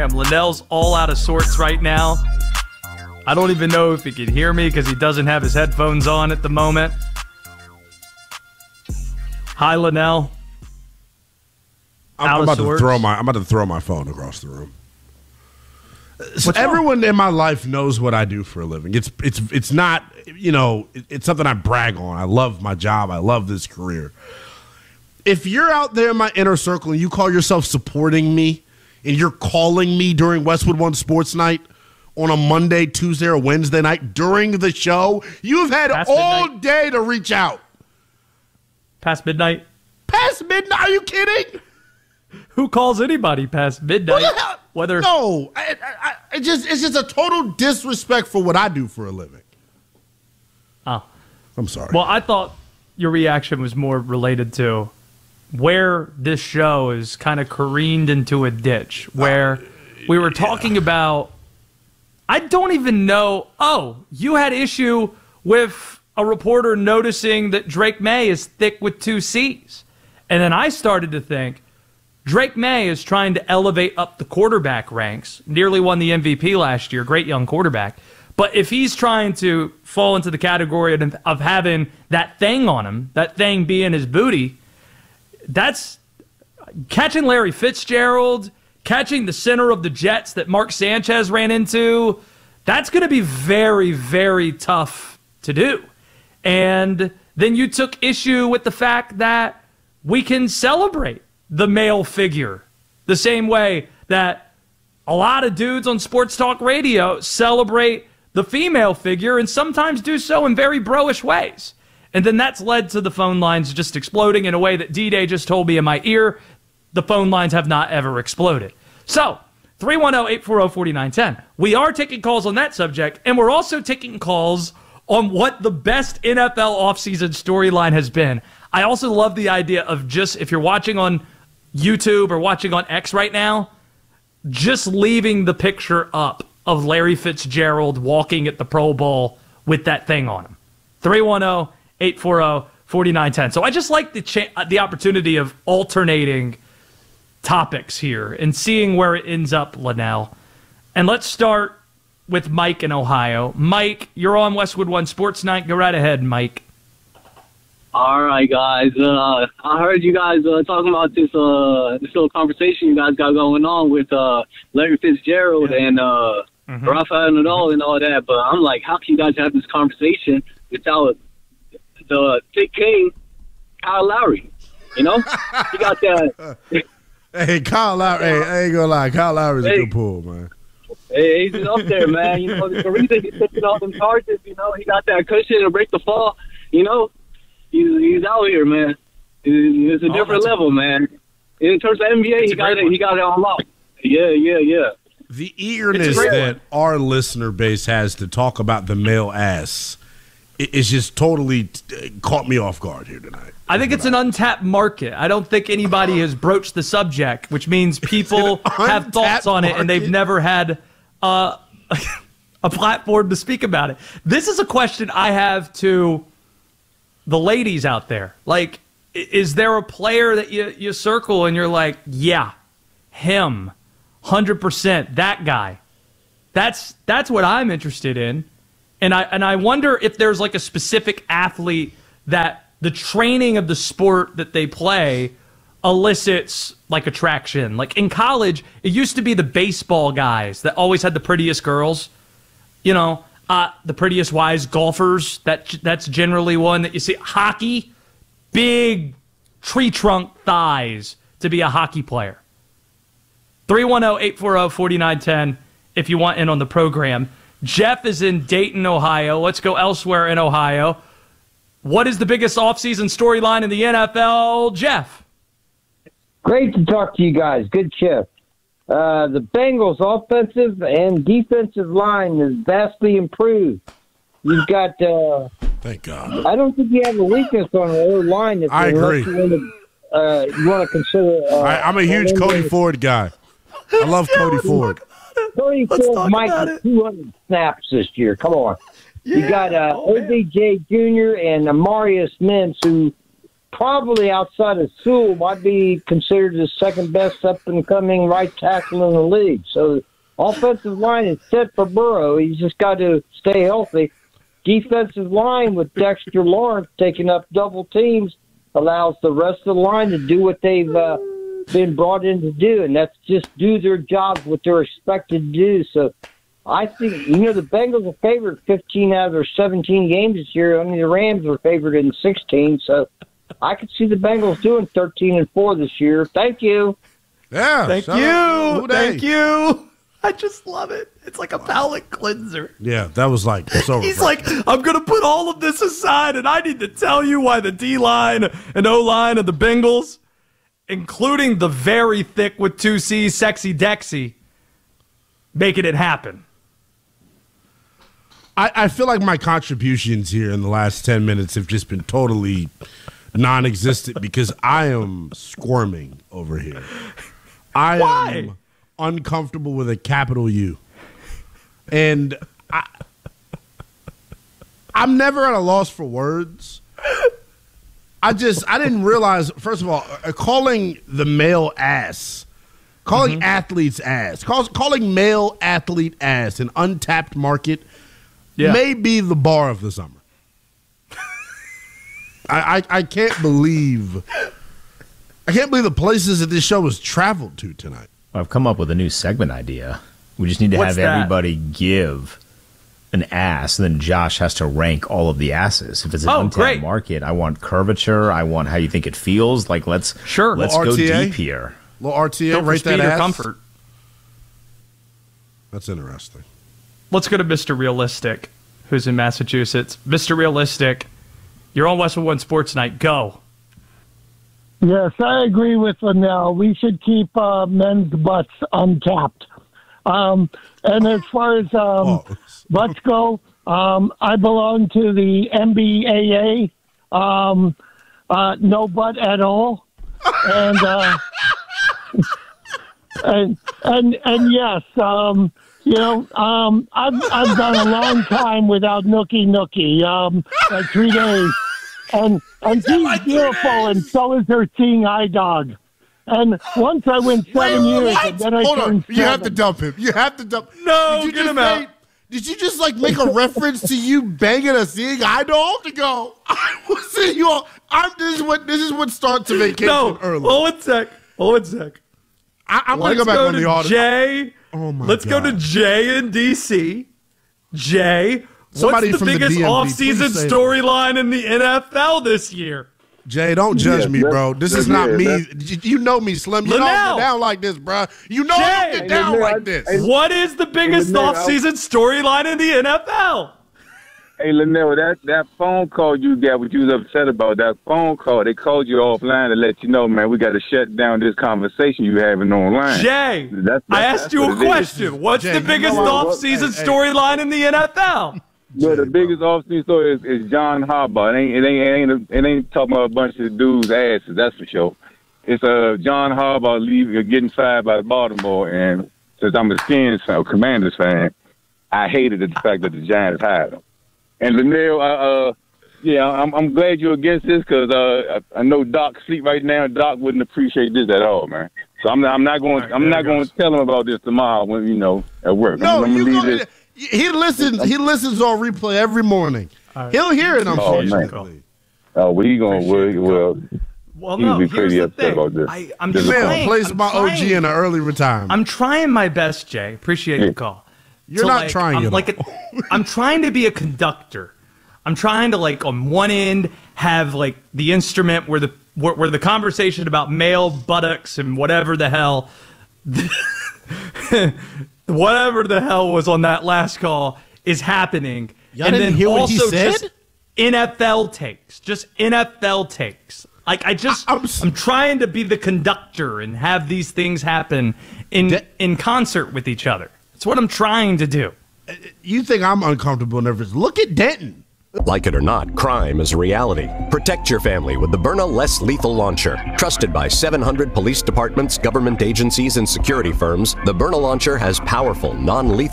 program. Linnell's all out of sorts right now. I don't even know if he can hear me because he doesn't have his headphones on at the moment. Hi, Linnell. I'm about to throw my phone across the room. So everyone in my life knows what I do for a living. It's not, it's something I brag on. I love my job. I love this career. If you're out there in my inner circle and you call yourself supporting me and you're calling me during Westwood One Sports Night on a Monday, Tuesday, or Wednesday night during the show, you've had all day to reach out. Past midnight? Past midnight? Are you kidding? Who calls anybody past midnight? No, it's just a total disrespect for what I do for a living. Oh. I'm sorry. Well, I thought your reaction was more related to where this show is kind of careened into a ditch, where we were talking about, I don't even know, you had issue with a reporter noticing that Drake May is thick with 2 C's. And then I started to think, Drake May is trying to elevate up the quarterback ranks, nearly won the MVP last year, great young quarterback. But if he's trying to fall into the category of having that thing on him, that thing being his booty, that's catching Larry Fitzgerald, catching the center of the Jets that Mark Sanchez ran into, that's going to be very, very tough to do. And then you took issue with the fact that we can celebrate the male figure the same way that a lot of dudes on sports talk radio celebrate the female figure and sometimes do so in very bro-ish ways. And then that's led to the phone lines just exploding in a way that D-Day just told me in my ear. The phone lines have not ever exploded. So, 310-840-4910. We are taking calls on that subject, and we're also taking calls on what the best NFL offseason storyline has been. I also love the idea of just, if you're watching on YouTube or watching on X right now, just leaving the picture up of Larry Fitzgerald walking at the Pro Bowl with that thing on him. 310-840-4910. So I just like the opportunity of alternating topics here and seeing where it ends up, Linnell. And let's start with Mike in Ohio. Mike, you're on Westwood One Sports Night. Go right ahead, Mike. All right, guys. I heard you guys talking about this little conversation you guys got going on with Larry Fitzgerald and Rafael Nadal and all that. But I'm like, how can you guys have this conversation without the thick king, Kyle Lowry? You know, he got that. Hey, Kyle Lowry. Hey, I ain't gonna lie, Kyle Lowry's a good pull, man. Hey, he's up there, man. You know, the reason he's taking all them charges. You know, he got that cushion to break the fall. You know. He's out here, man. It's a different level, man. In terms of NBA, he got it on lock. Yeah. The eagerness that our listener base has to talk about the male ass is just totally caught me off guard here tonight. I think it's an untapped market. I don't think anybody has broached the subject, which means people have thoughts on it and they've never had a platform to speak about it. This is a question I have to the ladies out there. Like, is there a player that you circle and you're like, yeah, him, 100%, that guy? That's what I'm interested in. And I wonder if there's like a specific athlete that the training of the sport that they play elicits like attraction. Like in college, it used to be the baseball guys that always had the prettiest girls, you know, the prettiest wise golfers. That's generally one that you see. Hockey, big tree trunk thighs to be a hockey player. 310-840-4910 if you want in on the program. Jeff is in Dayton, Ohio. Let's go elsewhere in Ohio. What is the biggest offseason storyline in the NFL, Jeff? Great to talk to you guys. Good shift. The Bengals' offensive and defensive line is vastly improved. You've got... Thank God. I don't think you have a weakness on the old line. I agree. You want to consider... I'm a huge Cody Ford guy. I love Cody Ford. Cody Ford might get 200 snaps this year. Come on. Yeah. You got OBJ Jr. and Amarius Mims, who probably outside of Sewell might be considered the second best up-and-coming right tackle in the league. So offensive line is set for Burrow. He's just got to stay healthy. Defensive line with Dexter Lawrence taking up double teams allows the rest of the line to do what they've been brought in to do, and that's just do their jobs, what they're expected to do. So I think, the Bengals are favored 15 out of their 17 games this year. I mean, the Rams are favored in 16, so I could see the Bengals doing 13-4 this year. Thank you. Yeah. Thank you. Thank you. I just love it. It's like a palate cleanser. Yeah, that was like so He's like, I'm going to put all of this aside, and I need to tell you why the D-line and O-line of the Bengals, including the very thick with 2 C's, Sexy Dexy, making it happen. I feel like my contributions here in the last 10 minutes have just been totally non-existent because I am squirming over here. I am uncomfortable with a capital U. And I'm never at a loss for words. I didn't realize, first of all, calling the male ass, calling athletes ass, calling male athlete ass an untapped market may be the bar of the summer. I can't believe the places that this show has traveled to tonight. I've come up with a new segment idea. We just need to have everybody give an ass, and then Josh has to rank all of the asses. If it's an untapped market, I want curvature. I want how you think it feels. Like let's go deep here. Little RTA, rate that ass. Comfort. That's interesting. Let's go to Mr. Realistic, who's in Massachusetts. Mr. Realistic, you're on Westwood One Sports Night. Go. Yes, I agree with Linnell. We should keep men's butts untapped. And as far as butts go, I belong to the MBAA, no butt at all. And and yes, I've gone a long time without nookie, like 3 days. And she's beautiful, and so is her seeing eye dog. And once I went 7 years, and then I turned 7. You have to dump him. You have to dump. No, get him out. Did you just make a reference to you banging a seeing eye dog? To go, I was seeing you all. This is what starts a vacation early. Hold one sec. I'm going to go back on the audio. Jay. Oh my Let's God. go to Jay in DC. Jay. Somebody what's the from the biggest DMV, off-season storyline in the NFL this year? Jay, don't judge me, bro. This is not me. You know me, Slim. You don't get down like this, bro. You know I don't get down like this. What is the biggest off-season storyline in the NFL? Hey, Linnell, that phone call you got, what you was upset about, that phone call, they called you offline to let you know, man, we got to shut down this conversation you having online. Jay, I asked you a question. What's the biggest off-season storyline in the NFL? Well, the biggest off-season story is John Harbaugh. It ain't talking about a bunch of dudes' asses, that's for sure. It's John Harbaugh getting fired by Baltimore, and since I'm a Skins fan, Commanders fan, I hated the fact that the Giants hired him. And Linnell, I'm glad you're against this because I know Doc sleep right now. Doc wouldn't appreciate this at all, man. So I'm not going to tell him about this tomorrow when at work. No, he listens on replay every morning. He'll hear it, unfortunately. Well, no, here's pretty the upset thing. about this. I'm trying. Place my OG in an early retirement. I'm trying my best, Jay. Appreciate the call. You're not trying at all. I'm trying to be a conductor. I'm trying to on one end have the instrument where the conversation about male buttocks and whatever the hell was on that last call is happening. Y'all didn't hear what he said? Just NFL takes. I'm trying to be the conductor and have these things happen in concert with each other. That's what I'm trying to do. You think I'm uncomfortable and nervous? Look at Denton. Like it or not, crime is a reality. Protect your family with the Byrna Less Lethal Launcher. Trusted by 700 police departments, government agencies, and security firms, the Byrna Launcher has powerful, non-lethal